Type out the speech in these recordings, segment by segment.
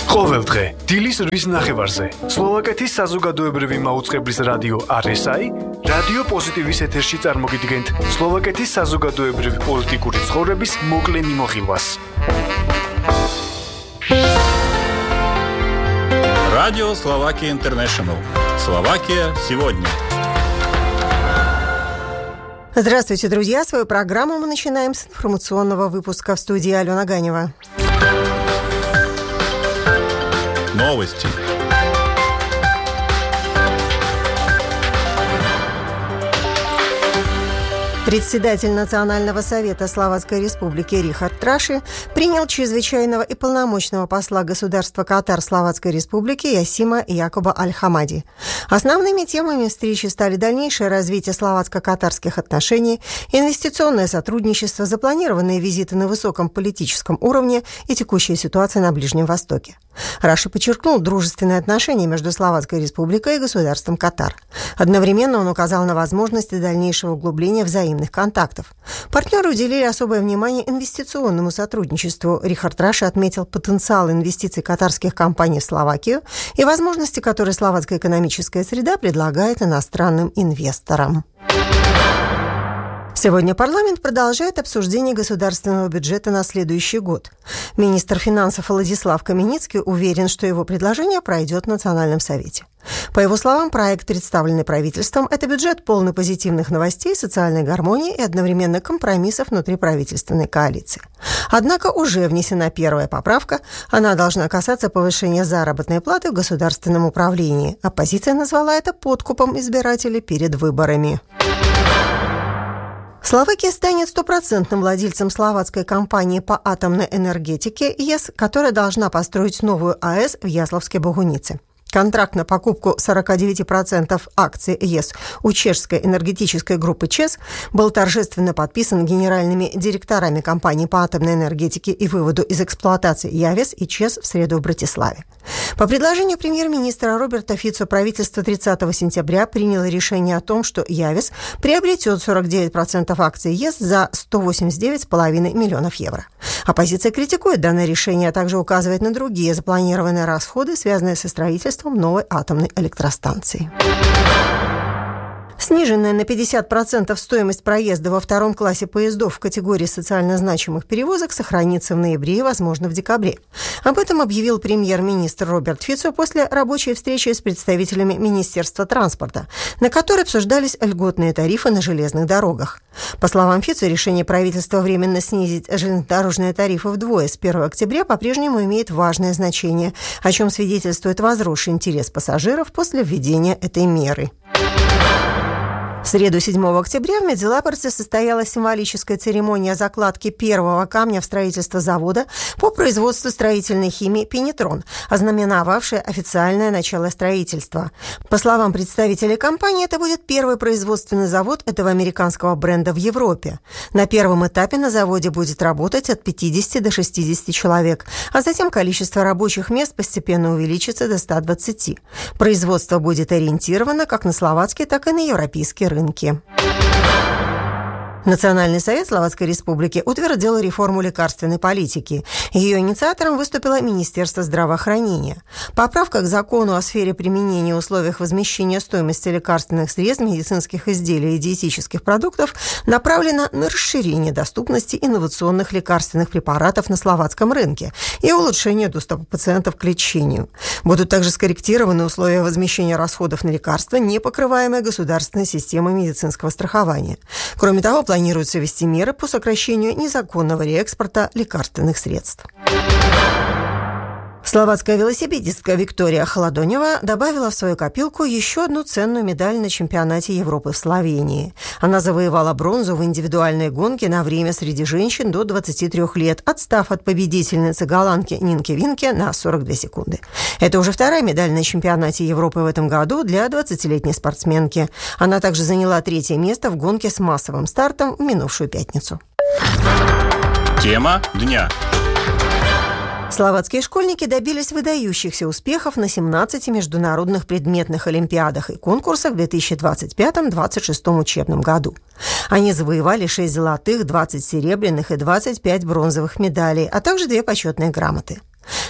ყოველდღე დილის 8 ნახევარზე სლოვაკეთის საზოგადოებრივი მაუწყებლის რადიო RSI რადიო პოზიტივის ეთერში წარმოგიდგენთ სლოვაკეთის საზოგადოებრივი პოლიტიკური ცხოვრების მოკლე მიმოხილვას. Радио Словакия Интернешнл. Словакия сегодня. Здравствуйте, друзья! Свою программу мы начинаем с информационного выпуска. В студии Алена Ганева. Новости. Председатель Национального совета Словацкой Республики Рихард Траши принял чрезвычайного и полномочного посла государства Катар Словацкой Республики Ясима Якоба Аль-Хамади. Основными темами встречи стали дальнейшее развитие словацко-катарских отношений, инвестиционное сотрудничество, запланированные визиты на высоком политическом уровне и текущая ситуация на Ближнем Востоке. Раши подчеркнул дружественные отношения между Словацкой Республикой и государством Катар. Одновременно он указал на возможности дальнейшего углубления взаимных контактов. Партнеры уделили особое внимание инвестиционному сотрудничеству. Рихард Траши отметил потенциал инвестиций катарских компаний в Словакию и возможности, которые словацкая экономическая среда предлагает иностранным инвесторам. Сегодня парламент продолжает обсуждение государственного бюджета на следующий год. Министр финансов Владислав Каменицкий уверен, что его предложение пройдет в Национальном совете. По его словам, проект, представленный правительством, это бюджет полный позитивных новостей, социальной гармонии и одновременно компромиссов внутри правительственной коалиции. Однако уже внесена первая поправка. Она должна касаться повышения заработной платы в государственном управлении. Оппозиция назвала это подкупом избирателей перед выборами. Словакия станет стопроцентным владельцем словацкой компании по атомной энергетике ЕС, которая должна построить новую АЭС в Ясловске-Богунице. Контракт на покупку 49% акций ЕС у чешской энергетической группы ЧЕС был торжественно подписан генеральными директорами компании по атомной энергетике и выводу из эксплуатации ЯВЕС и ЧЕС в среду в Братиславе. По предложению премьер-министра Роберта Фицо правительство 30 сентября приняло решение о том, что ЯВЕС приобретет 49% акций ЕС за 189,5 миллионов евро. Оппозиция критикует данное решение, а также указывает на другие запланированные расходы, связанные со строительством новой атомной электростанции. Сниженная на 50% стоимость проезда во втором классе поездов в категории социально значимых перевозок сохранится в ноябре и, возможно, в декабре. Об этом объявил премьер-министр Роберт Фицо после рабочей встречи с представителями Министерства транспорта, на которой обсуждались льготные тарифы на железных дорогах. По словам Фицо, решение правительства временно снизить железнодорожные тарифы вдвое с 1 октября по-прежнему имеет важное значение, о чем свидетельствует возросший интерес пассажиров после введения этой меры. В среду 7 октября в Медзелапорте состоялась символическая церемония закладки первого камня в строительство завода по производству строительной химии «Пенетрон», ознаменовавшая официальное начало строительства. По словам представителей компании, это будет первый производственный завод этого американского бренда в Европе. На первом этапе на заводе будет работать от 50 до 60 человек, а затем количество рабочих мест постепенно увеличится до 120. Производство будет ориентировано как на словацкие, так и на европейские рынки. Национальный совет Словацкой Республики утвердил реформу лекарственной политики. Ее инициатором выступило Министерство здравоохранения. Поправка к закону о сфере применения и условиях возмещения стоимости лекарственных средств, медицинских изделий и диетических продуктов направлена на расширение доступности инновационных лекарственных препаратов на словацком рынке и улучшение доступа пациентов к лечению. Будут также скорректированы условия возмещения расходов на лекарства, не покрываемые государственной системой медицинского страхования. Кроме того, планируется ввести меры по сокращению незаконного реэкспорта лекарственных средств. Словацкая велосипедистка Виктория Холодонева добавила в свою копилку еще одну ценную медаль на чемпионате Европы в Словении. Она завоевала бронзу в индивидуальной гонке на время среди женщин до 23 лет, отстав от победительницы голландки Нинке Винке на 42 секунды. Это уже вторая медаль на чемпионате Европы в этом году для 20-летней спортсменки. Она также заняла 3-е место в гонке с массовым стартом в минувшую пятницу. Тема дня. Словацкие школьники добились выдающихся успехов на 17 международных предметных олимпиадах и конкурсах в 2025-2026 учебном году. Они завоевали 6 золотых, 20 серебряных и 25 бронзовых медалей, а также 2 почетные грамоты.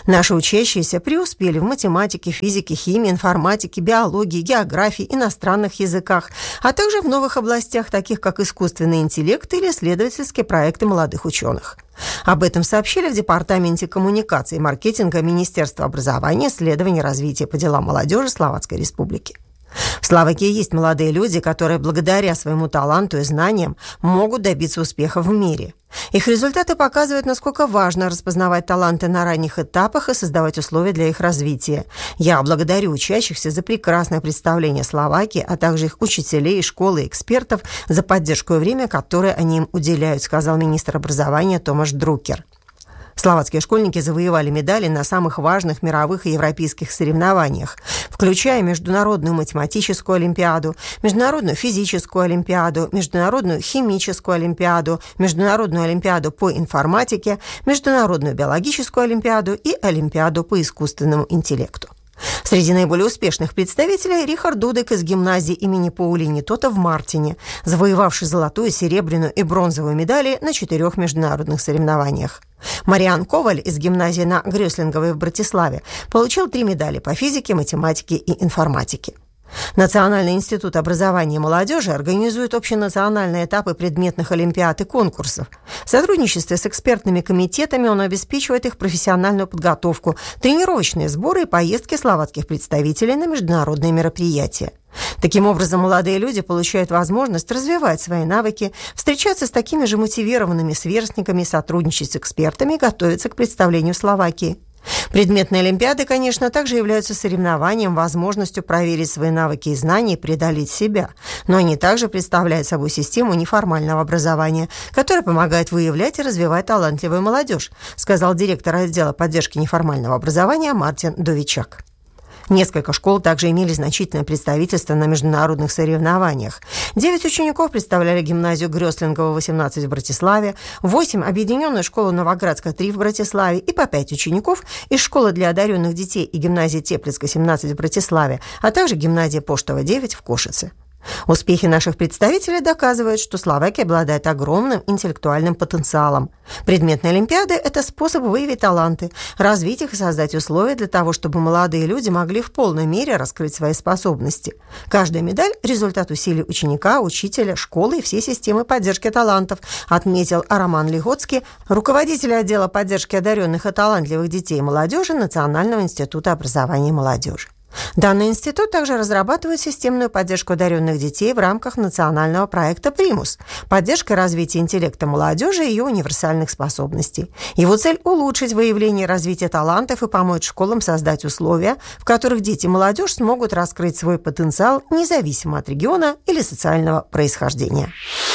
Наши учащиеся преуспели в математике, физике, химии, информатике, биологии, географии, иностранных языках, а также в новых областях, таких как искусственный интеллект или исследовательские проекты молодых ученых. Об этом сообщили в Департаменте коммуникации и маркетинга Министерства образования, исследований и развития по делам молодежи Словацкой Республики. В Словакии есть молодые люди, которые благодаря своему таланту и знаниям могут добиться успеха в мире. Их результаты показывают, насколько важно распознавать таланты на ранних этапах и создавать условия для их развития. Я благодарю учащихся за прекрасное представление Словакии, а также их учителей, школы и экспертов за поддержку и время, которое они им уделяют, сказал министр образования Томаш Друкер. Словацкие школьники завоевали медали на самых важных мировых и европейских соревнованиях, включая Международную математическую олимпиаду, Международную физическую олимпиаду, Международную химическую олимпиаду, Международную олимпиаду по информатике, Международную биологическую олимпиаду и Олимпиаду по искусственному интеллекту. Среди наиболее успешных представителей Рихард Дудек из гимназии имени Паулини Тота в Мартине, завоевавший золотую, серебряную и бронзовую медали на 4 международных соревнованиях. Мариан Коваль из гимназии на Грёслинговой в Братиславе получил 3 медали по физике, математике и информатике. Национальный институт образования и молодежи организует общенациональные этапы предметных олимпиад и конкурсов. В сотрудничестве с экспертными комитетами он обеспечивает их профессиональную подготовку, тренировочные сборы и поездки словацких представителей на международные мероприятия. Таким образом, молодые люди получают возможность развивать свои навыки, встречаться с такими же мотивированными сверстниками, сотрудничать с экспертами и готовиться к представлению Словакии. Предметные олимпиады, конечно, также являются соревнованием, возможностью проверить свои навыки и знания и преодолеть себя. Но они также представляют собой систему неформального образования, которая помогает выявлять и развивать талантливую молодежь, сказал директор отдела поддержки неформального образования Мартин Довичак. Несколько школ также имели значительное представительство на международных соревнованиях. 9 учеников представляли гимназию Грёслингова 18 в Братиславе, 8 – объединенную школу Новоградска 3 в Братиславе и по 5 учеников из школы для одаренных детей и гимназии Теплицка 17 в Братиславе, а также гимназия Поштова 9 в Кошице. Успехи наших представителей доказывают, что Словакия обладает огромным интеллектуальным потенциалом. Предметные олимпиады – это способ выявить таланты, развить их и создать условия для того, чтобы молодые люди могли в полной мере раскрыть свои способности. Каждая медаль – результат усилий ученика, учителя, школы и всей системы поддержки талантов, отметил Роман Лигоцкий, руководитель отдела поддержки одаренных и талантливых детей и молодежи Национального института образования и молодежи. Данный институт также разрабатывает системную поддержку одаренных детей в рамках национального проекта «Примус» – поддержка и развитие интеллекта молодежи и ее универсальных способностей. Его цель – улучшить выявление и развитие талантов и помочь школам создать условия, в которых дети и молодежь смогут раскрыть свой потенциал независимо от региона или социального происхождения.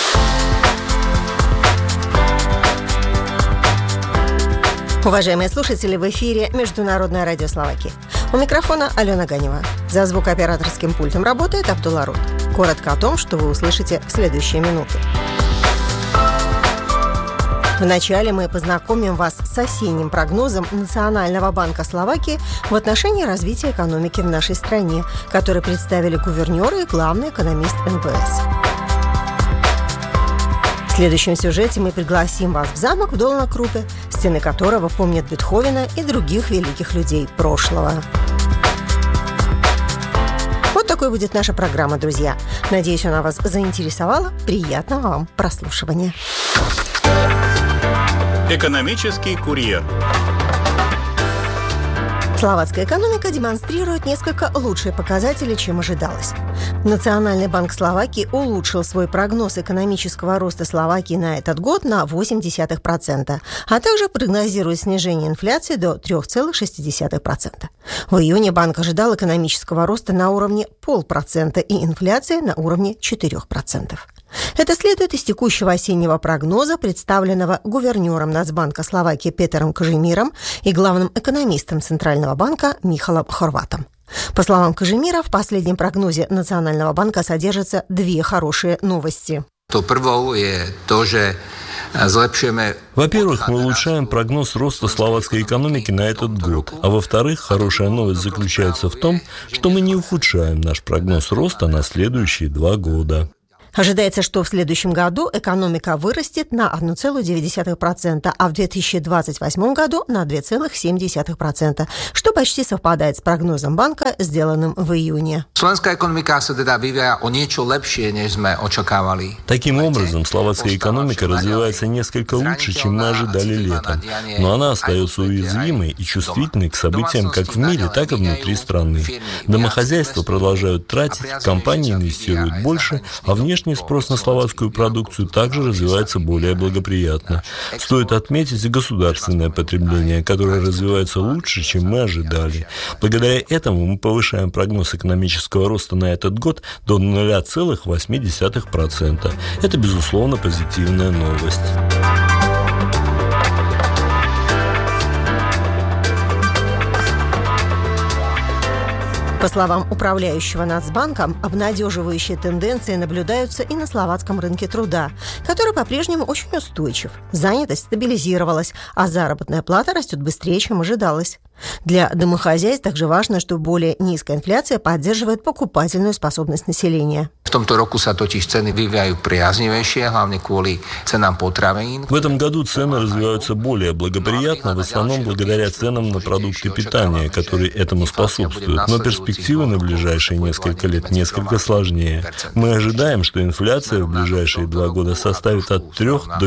Уважаемые слушатели, в эфире Международное радио Словакии. У микрофона Алена Ганева. За звукооператорским пультом работает Абдулла Рут. Коротко о том, что вы услышите в следующие минуты. Вначале мы познакомим вас с осенним прогнозом Национального банка Словакии в отношении развития экономики в нашей стране, который представили гувернеры и главный экономист НБС. В следующем сюжете мы пригласим вас в замок в Долнакрупе, стены которого помнят Бетховена и других великих людей прошлого. Вот такой будет наша программа, друзья. Надеюсь, она вас заинтересовала. Приятного вам прослушивания. Экономический курьер. Словацкая экономика демонстрирует несколько лучшие показатели, чем ожидалось. Национальный банк Словакии улучшил свой прогноз экономического роста Словакии на этот год на 0,8%, а также прогнозирует снижение инфляции до 3,6%. В июне банк ожидал экономического роста на уровне 0,5% и инфляции на уровне 4%. Это следует из текущего осеннего прогноза, представленного гувернером Нацбанка Словакии Петером Кажимиром и главным экономистом Центрального банка Михалом Хорватом. По словам Кажимира, в последнем прогнозе Национального банка содержатся 2 хорошие новости. Во-первых, мы улучшаем прогноз роста словацкой экономики на этот год. А во-вторых, хорошая новость заключается в том, что мы не ухудшаем наш прогноз роста на следующие 2 года. Ожидается, что в следующем году экономика вырастет на 1,9%, а в 2028 году на 2,7%, что почти совпадает с прогнозом банка, сделанным в июне. Таким образом, словацкая экономика развивается несколько лучше, чем мы ожидали летом, но она остается уязвимой и чувствительной к событиям как в мире, так и внутри страны. Домохозяйства продолжают тратить, компании инвестируют больше, а внешний спрос на словацкую продукцию также развивается более благоприятно. Стоит отметить и государственное потребление, которое развивается лучше, чем мы ожидали. Благодаря этому мы повышаем прогноз экономического роста на этот год до 0,8%. Это, безусловно, позитивная новость. По словам управляющего Нацбанком, обнадеживающие тенденции наблюдаются и на словацком рынке труда, который по-прежнему очень устойчив. Занятость стабилизировалась, а заработная плата растет быстрее, чем ожидалось. Для домохозяйств также важно, что более низкая инфляция поддерживает покупательную способность населения. В tomto roku sa totiž ceny vyvíjajú priaznivejšie, hlavne kvôli cenám potravín. В этом году цены развиваются более благоприятно, в основном благодаря ценам на продукты питания, которые этому способствуют. Но перспективы на ближайшие несколько лет несколько сложнее. Мы ожидаем, что инфляция в ближайшие 2 года составит от 3 до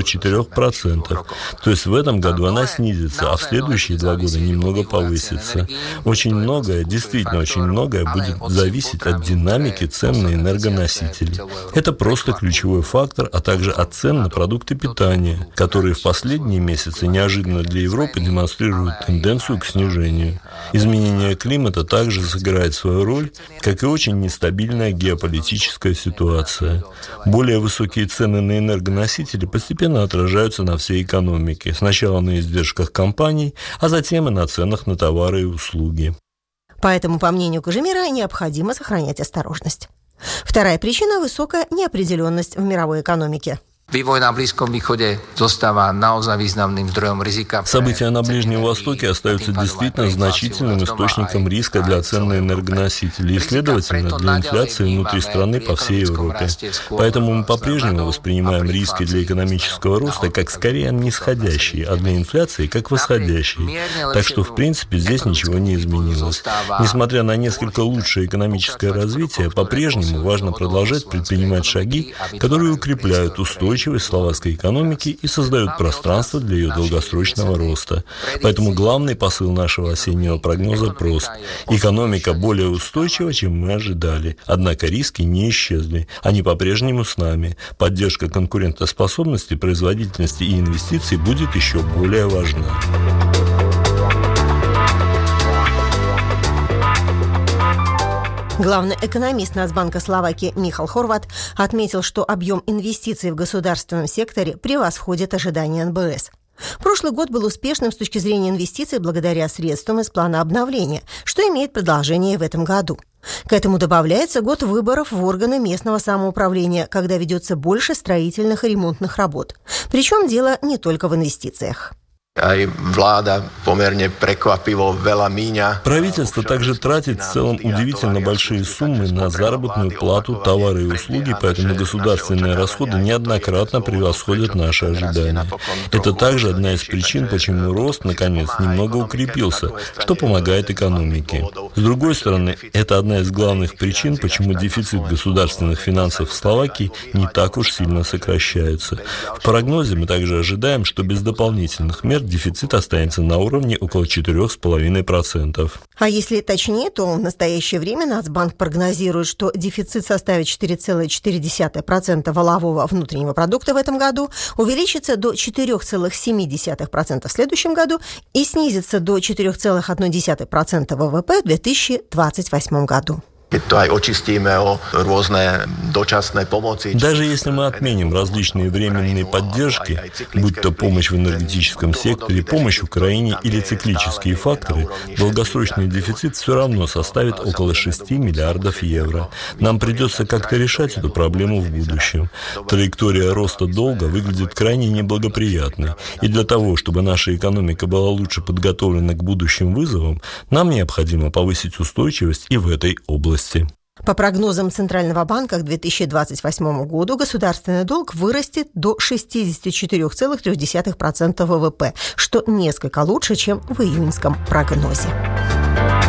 4%. То есть в этом году она снизится, а в следующие 2 года немного повысится. Очень многое, действительно очень многое будет зависеть от динамики цен на энергоносители. Это просто ключевой фактор, а также от цен на продукты питания, которые в последние месяцы неожиданно для Европы демонстрируют тенденцию к снижению. Изменение климата также сыграет свою роль, как и очень нестабильная геополитическая ситуация. Более высокие цены на энергоносители постепенно отражаются на всей экономике, сначала на издержках компаний, а затем и на ценах на товары и услуги. Поэтому, по мнению Кажимира, необходимо сохранять осторожность. Вторая причина – высокая неопределенность в мировой экономике. Vývoj na Blízkom východe zostáva naozaj významným zdrojom rizika. События на Ближнем Востоке остаются действительно значительным источником риска для цен на энергоносители и, следовательно, для инфляции внутри страны по всей Европе. Поэтому мы по-прежнему воспринимаем риски для экономического роста как скорее нисходящие, а для инфляции как восходящие. Так что, в принципе, здесь ничего не изменилось. Несмотря на несколько лучшее экономическое развитие, по-прежнему важно продолжать предпринимать шаги, которые укрепляют устойчивость словацкой экономики и создают пространство для ее долгосрочного роста. Поэтому главный посыл нашего осеннего прогноза прост. Экономика более устойчива, чем мы ожидали. Однако риски не исчезли. Они по-прежнему с нами. Поддержка конкурентоспособности, производительности и инвестиций будет еще более важна. Главный экономист Нацбанка Словакии Михал Хорват отметил, что объем инвестиций в государственном секторе превосходит ожидания НБС. Прошлый год был успешным с точки зрения инвестиций благодаря средствам из плана обновления, что имеет продолжение в этом году. К этому добавляется год выборов в органы местного самоуправления, когда ведется больше строительных и ремонтных работ. Причем дело не только в инвестициях. Правительство также тратит в целом удивительно большие суммы на заработную плату, товары и услуги, поэтому государственные расходы неоднократно превосходят наши ожидания. Это также одна из причин, почему рост, наконец, немного укрепился, что помогает экономике. С другой стороны, это одна из главных причин, почему дефицит государственных финансов в Словакии не так уж сильно сокращается. В прогнозе мы также ожидаем, что без дополнительных мер дефицит останется на уровне около 4,5%. А если точнее, то в настоящее время Нацбанк прогнозирует, что дефицит составит 4,4% валового внутреннего продукта в этом году, увеличится до 4,7% в следующем году и снизится до 4,1% ВВП в 2028 году. Даже если мы отменим различные временные поддержки, будь то помощь в энергетическом секторе, помощь Украине или циклические факторы, долгосрочный дефицит все равно составит около 6 миллиардов евро. Нам придется как-то решать эту проблему в будущем. Траектория роста долга выглядит крайне неблагоприятной. И для того, чтобы наша экономика была лучше подготовлена к будущим вызовам, нам необходимо повысить устойчивость и в этой области. По прогнозам Центрального банка, к 2028 году государственный долг вырастет до 64,3% ВВП, что несколько лучше, чем в июньском прогнозе.